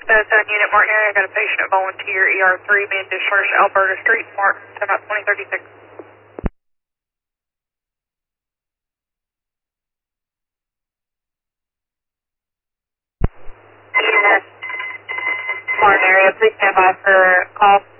Unit Martin area. I got a patient at volunteer ER3 being discharged to Alberta Street, Martin, about 2036. Unit Martin area, please stand by for call.